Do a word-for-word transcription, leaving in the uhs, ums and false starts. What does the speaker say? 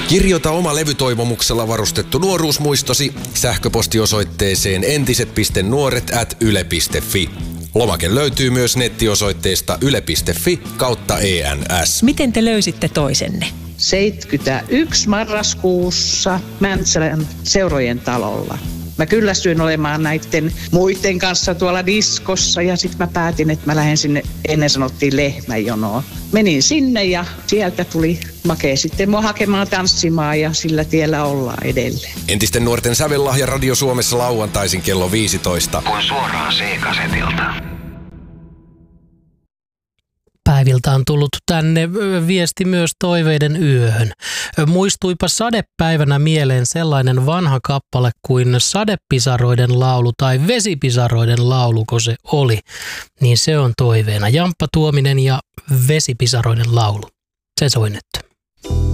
Kirjoita oma levytoivomuksella varustettu nuoruusmuistosi sähköpostiosoitteeseen entiset piste nuoret ät yle piste fi. Lomake löytyy myös nettiosoitteesta yle piste fi kautta E N S. Miten te löysitte toisenne? seitsemänkymmentäyksi marraskuussa Mäntsälän Seurojen talolla. Mä kyllästyin olemaan näiden muiden kanssa tuolla diskossa ja sitten mä päätin, että mä lähden sinne, ennen sanottiin Lehmäjonoon. Menin sinne ja sieltä tuli Make sitten mua hakemaan tanssimaan ja sillä tiellä ollaan edelleen. Entisten nuorten sävellahja Radio Suomessa lauantaisin kello viisitoista. On suoraan C-kasetilta. Päiviltä on tullut tänne viesti myös toiveiden yöhön. Muistuipa sadepäivänä mieleen sellainen vanha kappale kuin Sadepisaroiden laulu tai Vesipisaroiden lauluko se oli. Niin se on toiveena. Jamppa Tuominen ja Vesipisaroiden laulu. Se soi nyt.